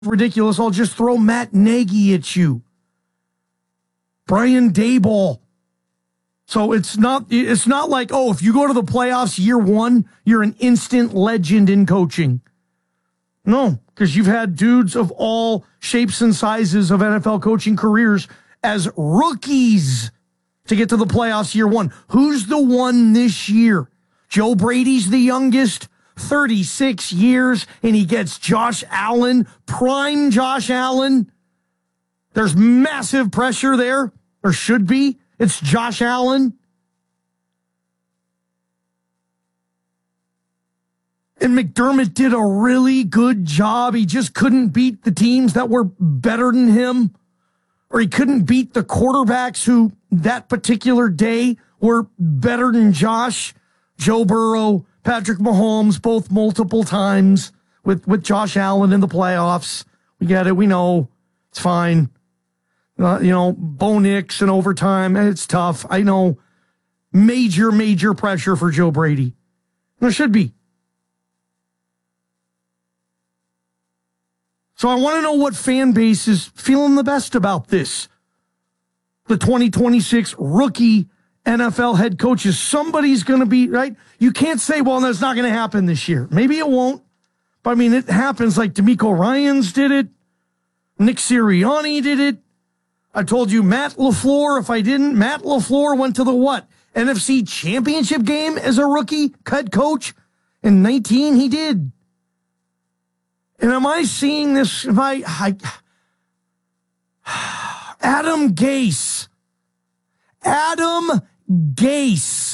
ridiculous, I'll just throw Matt Nagy at you. Brian Daboll. So it's not like, oh, if you go to the playoffs year one, you're an instant legend in coaching. No, because you've had dudes of all shapes and sizes of NFL coaching careers as rookies to get to the playoffs year one. Who's the one this year? Joe Brady's the youngest, 36 years, and he gets Josh Allen, prime Josh Allen. There's massive pressure there, or should be. It's Josh Allen. And McDermott did a really good job. He just couldn't beat the teams that were better than him, or he couldn't beat the quarterbacks who that particular day were better than Josh. Joe Burrow, Patrick Mahomes, both multiple times with Josh Allen in the playoffs. We get it. We know. It's fine. Bo Nix in overtime. It's tough. I know. Major pressure for Joe Brady. There should be. So I want to know what fan base is feeling the best about this. The 2026 rookie NFL head coaches. Somebody's going to be, right? You can't say, well, that's not going to happen this year. Maybe it won't. But I mean, it happens like DeMeco Ryans did it. Nick Sirianni did it. I told you Matt LaFleur. If I didn't, Matt LaFleur went to the what? NFC Championship game as a rookie head coach. In 19, he did. And am I seeing this? Adam Gase. Adam Gase.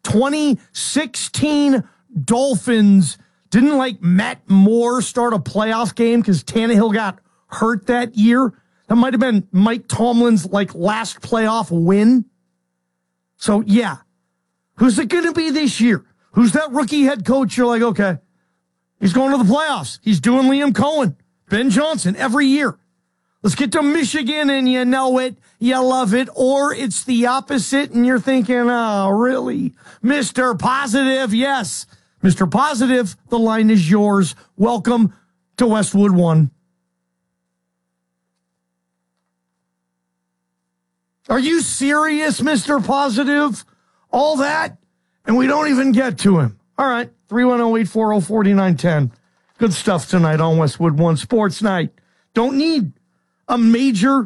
2016 Dolphins. Didn't like Matt Moore start a playoff game because Tannehill got hurt that year. That might have been Mike Tomlin's last playoff win. So yeah. Who's it going to be this year? Who's that rookie head coach? You're like, okay. He's going to the playoffs. He's doing Liam Cohen, Ben Johnson every year. Let's get to Michigan and you know it, you love it. Or it's the opposite and you're thinking, oh, really? Mr. Positive, yes. Mr. Positive, the line is yours. Welcome to Westwood One. Are you serious, Mr. Positive? All that? And we don't even get to him. All right. 310-840-4910. Good stuff tonight on Westwood One Sports Night. Don't need a major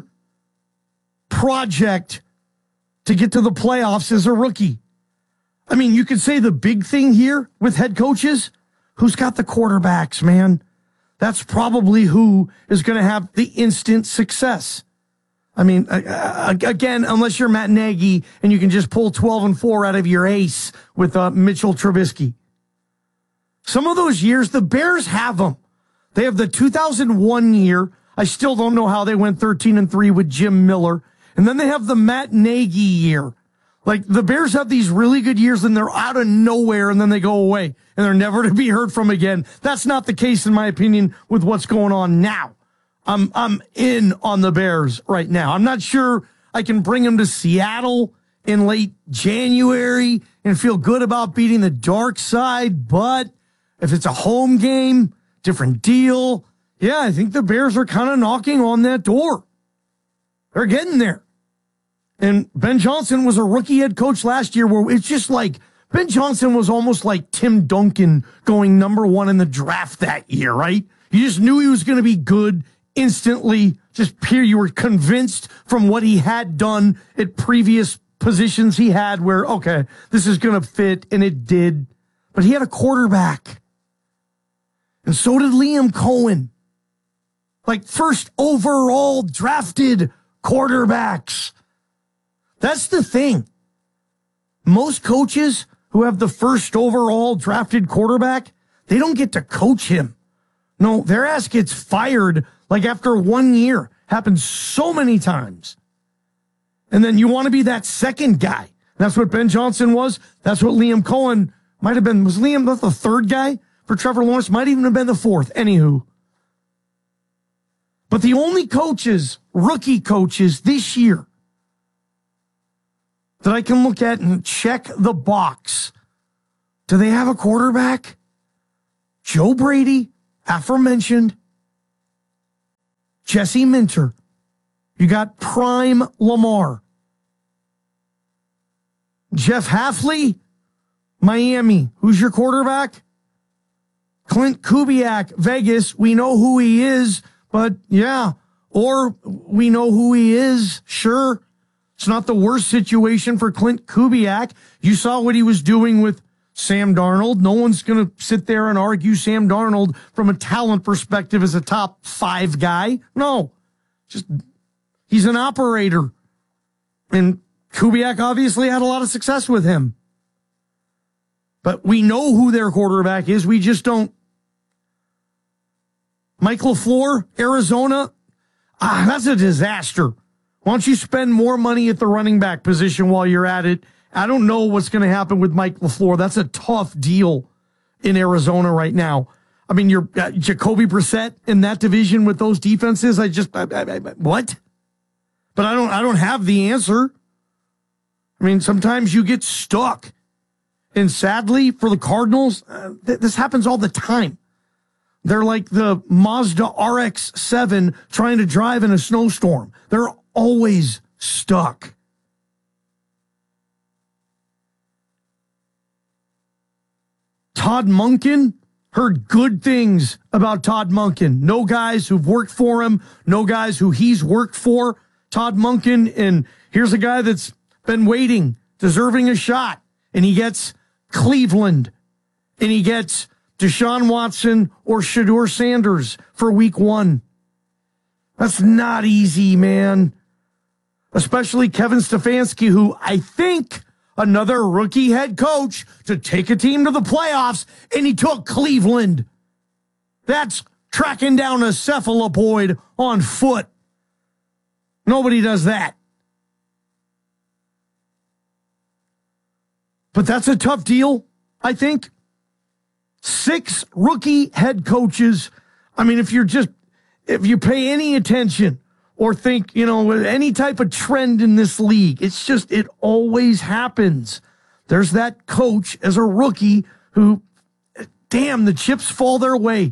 project to get to the playoffs as a rookie. I mean, you could say the big thing here with head coaches, who's got the quarterbacks, man? That's probably who is going to have the instant success. I mean, again, unless you're Matt Nagy and you can just pull 12-4 out of your ace with Mitchell Trubisky. Some of those years, the Bears have them. They have the 2001 year. I still don't know how they went 13-3 with Jim Miller. And then they have the Matt Nagy year. Like, the Bears have these really good years and they're out of nowhere and then they go away and they're never to be heard from again. That's not the case, in my opinion, with what's going on now. I'm in on the Bears right now. I'm not sure I can bring them to Seattle in late January and feel good about beating the dark side, but if it's a home game, different deal. Yeah, I think the Bears are kind of knocking on that door. They're getting there. And Ben Johnson was a rookie head coach last year where it's just like Ben Johnson was almost like Tim Duncan going number one in the draft that year, right? You just knew he was going to be good instantly. Just pure, you were convinced from what he had done at previous positions he had where, okay, this is going to fit, and it did. But he had a quarterback. And so did Liam Cohen. Like first overall drafted quarterbacks. That's the thing. Most coaches who have the first overall drafted quarterback, they don't get to coach him. No, their ass gets fired like after 1 year. Happens so many times. And then you want to be that second guy. That's what Ben Johnson was. That's what Liam Cohen might have been. Was Liam the third guy for Trevor Lawrence? Might even have been the fourth. Anywho. But the only coaches, rookie coaches this year that I can look at and check the box, do they have a quarterback? Joe Brady, aforementioned, Jesse Minter. You got prime Lamar. Jeff Hafley, Miami. Who's your quarterback? Clint Kubiak, Vegas. We know who he is, but yeah. Or we know who he is, sure. It's not the worst situation for Clint Kubiak. You saw what he was doing with Sam Darnold. No one's going to sit there and argue Sam Darnold from a talent perspective as a top 5 guy. No, just he's an operator. And Kubiak obviously had a lot of success with him. But we know who their quarterback is. We just don't. Mike LaFleur, Arizona, that's a disaster. Why don't you spend more money at the running back position while you're at it? I don't know what's going to happen with Mike LaFleur. That's a tough deal in Arizona right now. I mean, you're Jacoby Brissett in that division with those defenses. What? But I don't have the answer. I mean, sometimes you get stuck. And sadly for the Cardinals, this happens all the time. They're like the Mazda RX-7 trying to drive in a snowstorm. They're always stuck. Todd Monken, heard good things about Todd Monken. No guys who've worked for him, no guys who he's worked for. Todd Monken, and here's a guy that's been waiting, deserving a shot, and he gets Cleveland, and he gets Deshaun Watson or Shedeur Sanders for week 1. That's not easy, man. Especially Kevin Stefanski, who I think another rookie head coach to take a team to the playoffs, and he took Cleveland. That's tracking down a cephalopoid on foot. Nobody does that. But that's a tough deal, I think. 6 rookie head coaches. I mean, if you pay any attention or think, any type of trend in this league, it always happens. There's that coach as a rookie who, damn, the chips fall their way.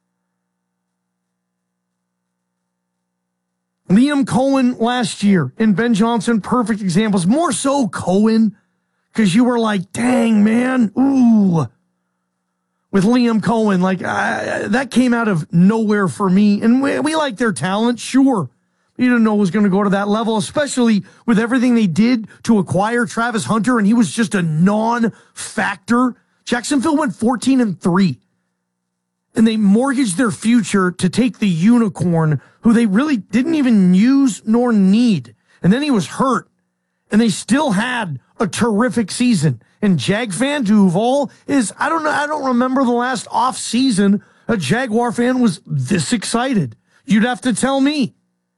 Liam Cohen last year and Ben Johnson, perfect examples. More so Cohen, because you were like, dang, man, ooh. With Liam Cohen, that came out of nowhere for me. And we like their talent, sure. You didn't know it was going to go to that level, especially with everything they did to acquire Travis Hunter, and he was just a non-factor. Jacksonville went 14-3, and they mortgaged their future to take the unicorn, who they really didn't even use nor need. And then he was hurt, and they still had a terrific season. And Jag fan Duval is, I don't remember the last off season a Jaguar fan was this excited. You'd have to tell me.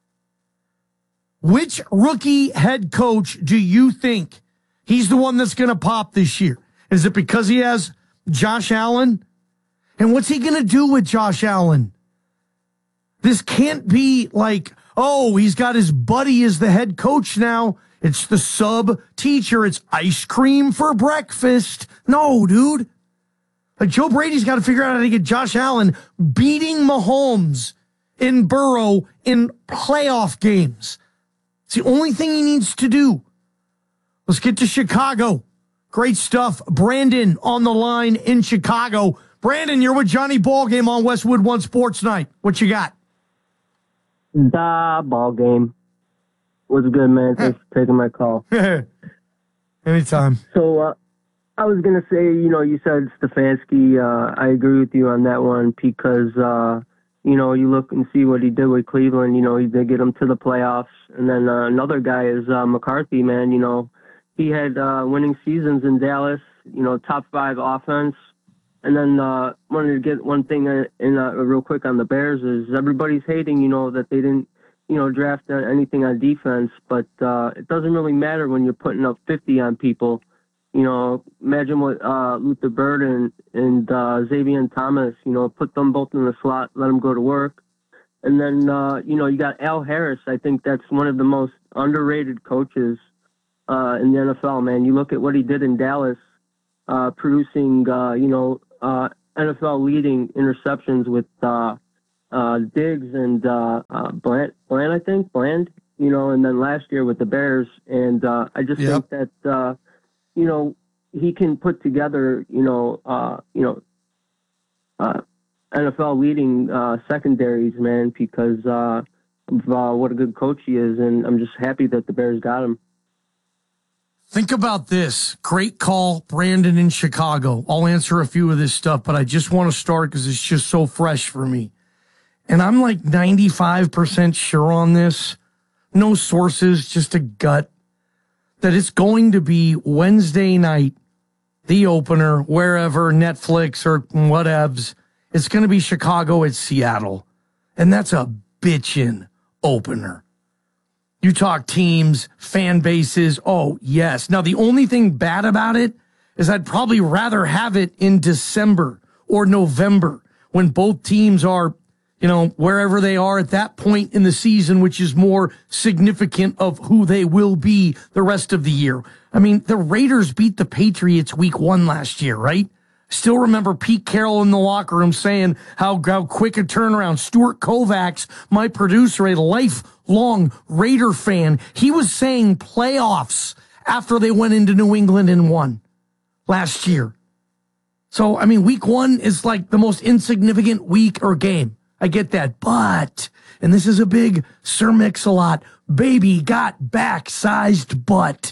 Which rookie head coach do you think he's the one that's going to pop this year? Is it because he has Josh Allen? And what's he going to do with Josh Allen? This can't be like, oh, he's got his buddy as the head coach now. It's the sub teacher. It's ice cream for breakfast. No, dude. Like Joe Brady's got to figure out how to get Josh Allen beating Mahomes and Burrow in playoff games. It's the only thing he needs to do. Let's get to Chicago. Great stuff. Brandon on the line in Chicago. Brandon, you're with Johnny Ballgame on Westwood One Sports Night. What you got? The ball game. What's good, man? Thanks for taking my call. Anytime. So I was going to say, you said Stefanski. I agree with you on that one because, you look and see what he did with Cleveland. He did get them to the playoffs. And then another guy is McCarthy, man. He had winning seasons in Dallas, top 5 offense. And then wanted to get one thing in real quick on the Bears is everybody's hating, that they didn't, draft anything on defense. But it doesn't really matter when you're putting up 50 on people. Imagine what Luther Bird and Xavier Thomas, put them both in the slot, let them go to work. And then, you got Al Harris. I think that's one of the most underrated coaches in the NFL, man. You look at what he did in Dallas, producing, NFL leading interceptions with Diggs and Bland, I think, Bland, and then last year with the Bears. And I just think that, he can put together, NFL leading secondaries, man, because of what a good coach he is. And I'm just happy that the Bears got him. Think about this. Great call, Brandon in Chicago. I'll answer a few of this stuff, but I just want to start because it's just so fresh for me. And I'm like 95% sure on this. No sources, just a gut. That it's going to be Wednesday night, the opener, wherever, Netflix or whatevs. It's going to be Chicago at Seattle. And that's a bitchin' opener. You talk teams, fan bases. Oh, yes. Now, the only thing bad about it is I'd probably rather have it in December or November when both teams are, wherever they are at that point in the season, which is more significant of who they will be the rest of the year. I mean, the Raiders beat the Patriots week 1 last year, right? Still remember Pete Carroll in the locker room saying how quick a turnaround. Stuart Kovacs, my producer, a lifelong Raider fan, he was saying playoffs after they went into New England and won last year. So, I mean, week 1 is like the most insignificant week or game. I get that. But, and this is a big Sir Mix-a-Lot, baby got back-sized butt.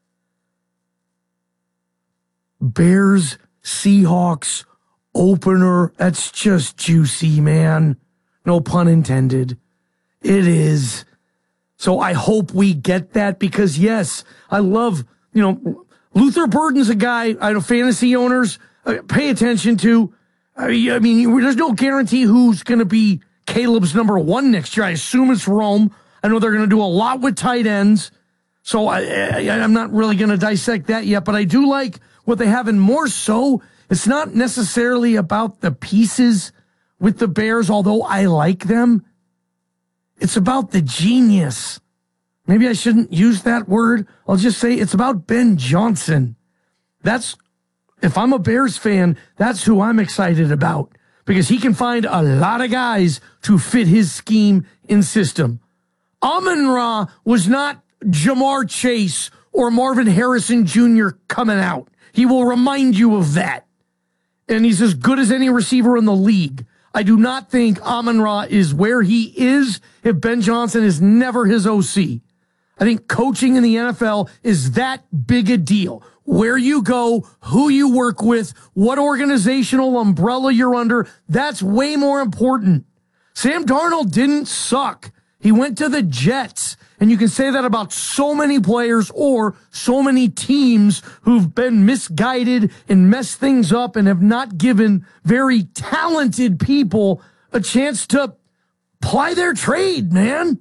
Bears Seahawks opener, that's just juicy, man. No pun intended. It is. So I hope we get that because, yes, I love, Luther Burden's a guy, I know fantasy owners pay attention to. I mean, there's no guarantee who's going to be Caleb's number 1 next year. I assume it's Rome. I know they're going to do a lot with tight ends. So I'm not really going to dissect that yet, but I do like what they have, and more so, it's not necessarily about the pieces with the Bears, although I like them. It's about the genius. Maybe I shouldn't use that word. I'll just say it's about Ben Johnson. If I'm a Bears fan, that's who I'm excited about because he can find a lot of guys to fit his scheme and system. Amon-Ra was not Jamar Chase or Marvin Harrison Jr. coming out. He will remind you of that. And he's as good as any receiver in the league. I do not think Amon-Ra is where he is if Ben Johnson is never his OC. I think coaching in the NFL is that big a deal. Where you go, who you work with, what organizational umbrella you're under, that's way more important. Sam Darnold didn't suck. He went to the Jets. And you can say that about so many players or so many teams who've been misguided and messed things up and have not given very talented people a chance to ply their trade, man.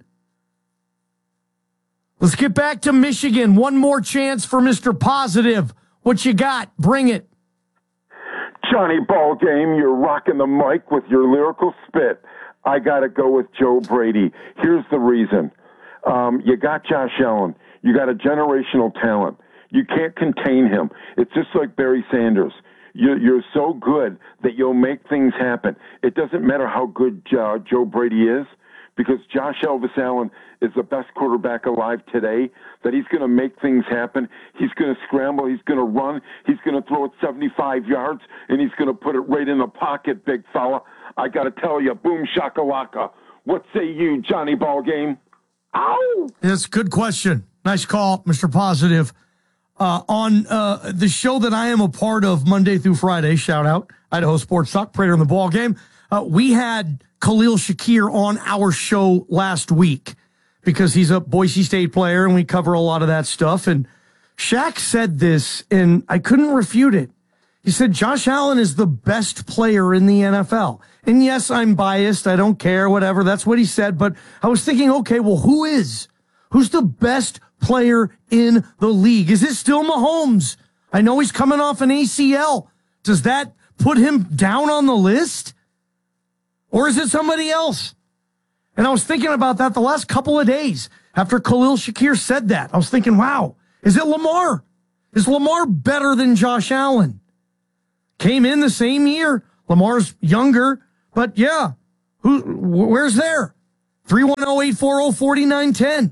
Let's get back to Michigan. One more chance for Mr. Positive. What you got? Bring it. Johnny Ballgame, you're rocking the mic with your lyrical spit. I got to go with Joe Brady. Here's the reason. You got Josh Allen. You got a generational talent. You can't contain him. It's just like Barry Sanders. You're so good that you'll make things happen. It doesn't matter how good Joe Brady is because Josh Elvis Allen is the best quarterback alive today, that he's going to make things happen. He's going to scramble. He's going to run. He's going to throw it 75 yards, and he's going to put it right in the pocket, big fella. I got to tell you, boom shakalaka. What say you, Johnny Ballgame? Ow! That's a good question. Nice call, Mr. Positive. On the show that I am a part of Monday through Friday, shout out, Idaho Sports Talk, Prater in the Ball Game. We had Khalil Shakir on our show last week because he's a Boise State player and we cover a lot of that stuff. And Shaq said this and I couldn't refute it. He said, Josh Allen is the best player in the NFL. And yes, I'm biased. I don't care, whatever. That's what he said. But I was thinking, okay, well, who is? Who's the best player in the league? Is it still Mahomes? I know he's coming off an ACL. Does that put him down on the list? Or is it somebody else? And I was thinking about that the last couple of days after Khalil Shakir said that. I was thinking, wow, is it Lamar? Is Lamar better than Josh Allen? Came in the same year. Lamar's younger, but yeah. Where's there? 310-840-4910.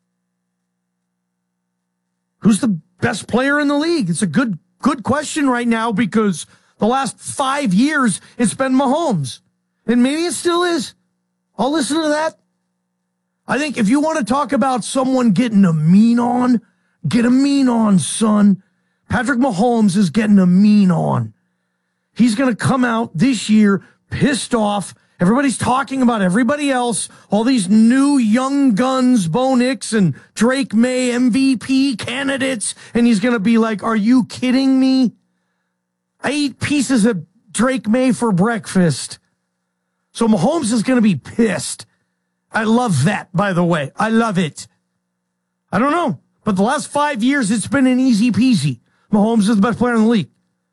Who's the best player in the league? It's a good question right now because the last 5 years it's been Mahomes. And maybe it still is. I'll listen to that. I think if you want to talk about someone getting a mean on, get a mean on, son. Patrick Mahomes is getting a mean on. He's going to come out this year pissed off. Everybody's talking about everybody else, all these new young guns, Bo Nix and Drake May, MVP candidates, and he's going to be like, are you kidding me? I eat pieces of Drake May for breakfast. So Mahomes is going to be pissed. I love that, by the way. I love it. I don't know, but the last 5 years, it's been an easy peasy. Mahomes is the best player in the league.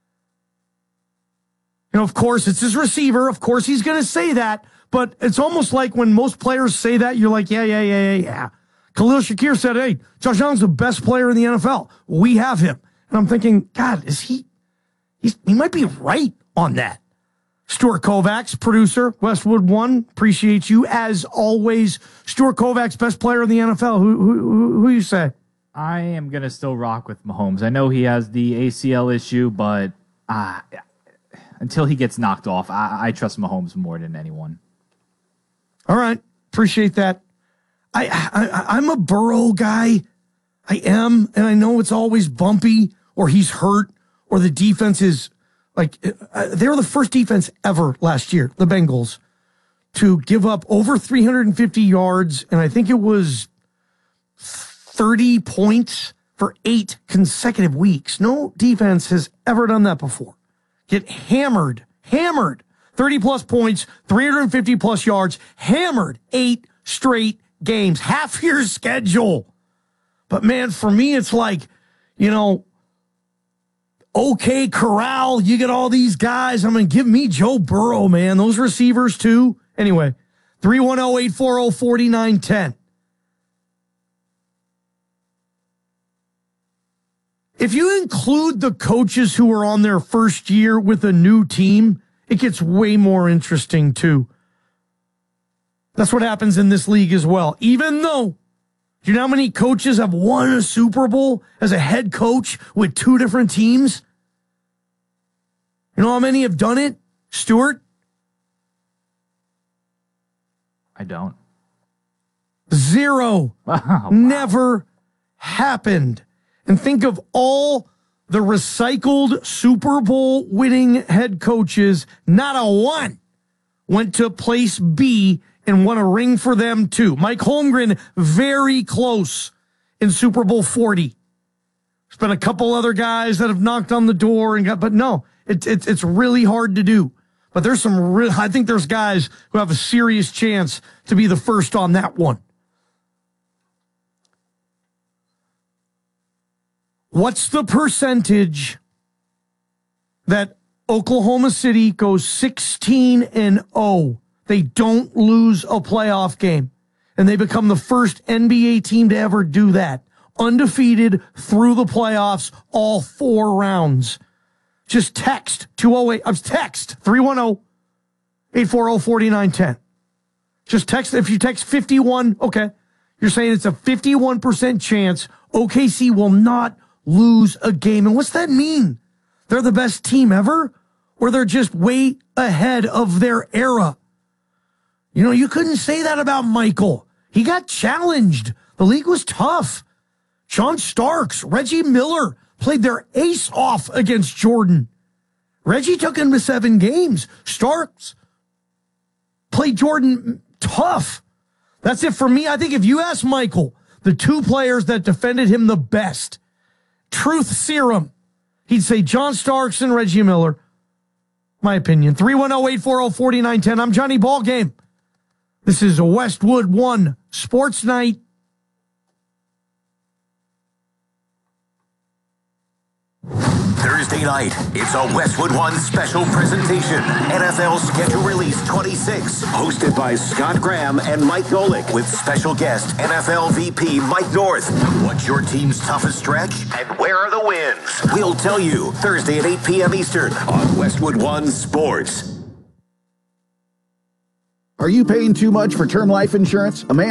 You know, of course, it's his receiver. Of course, he's going to say that. But it's almost like when most players say that, you're like, yeah. Khalil Shakir said, hey, Josh Allen's the best player in the NFL. We have him. And I'm thinking, God, he might be right on that. Stuart Kovacs, producer, Westwood One, appreciate you as always. Stuart Kovacs, best player in the NFL. Who you say? I am going to still rock with Mahomes. I know he has the ACL issue, but until he gets knocked off, I trust Mahomes more than anyone. All right. Appreciate that. I'm a Burrow guy. I am. And I know it's always bumpy or he's hurt or the defense is like, they were the first defense ever last year, the Bengals, to give up over 350 yards. And I think it was 30 points for 8 consecutive weeks. No defense has ever done that before. Get hammered, 30 plus points, 350 plus yards, hammered 8 straight games, half your schedule. But man, for me, it's like, you know, okay, Corral, you get all these guys. I'm going to give me Joe Burrow, man. Those receivers too. Anyway, 310-840-4910. If you include the coaches who are on their first year with a new team, it gets way more interesting too. That's what happens in this league as well. Even though, do you know how many coaches have won a Super Bowl as a head coach with 2 different teams? You know how many have done it, Stuart? I don't. 0. Wow. Never happened. And think of all the recycled Super Bowl winning head coaches. Not a one went to place B and won a ring for them too. Mike Holmgren, very close in Super Bowl 40. There's been a couple other guys that have knocked on the door and got, but no, it's really hard to do. But there's I think there's guys who have a serious chance to be the first on that one. What's the percentage that Oklahoma City goes 16-0? They don't lose a playoff game, and they become the first NBA team to ever do that. Undefeated through the playoffs, all 4 rounds. Just text 208. Text 310-840-4910. Just text. If you text 51, okay, you're saying it's a 51% chance OKC will not lose a game. And what's that mean? They're the best team ever? Or they're just way ahead of their era? You know, you couldn't say that about Michael. He got challenged. The league was tough. John Starks, Reggie Miller played their ace off against Jordan. Reggie took him to 7 games. Starks played Jordan tough. That's it for me. I think if you ask Michael, the 2 players that defended him the best, truth serum, he'd say John Starks and Reggie Miller. My opinion. 310-840-4910. I'm Johnny Ballgame. This is a Westwood One Sports Night. Thursday night, it's a Westwood One special presentation. NFL Schedule Release 26, hosted by Scott Graham and Mike Golick, with special guest NFL VP Mike North. What's your team's toughest stretch, and where are the wins? We'll tell you Thursday at 8 p.m. Eastern on Westwood One Sports. Are you paying too much for term life insurance? A man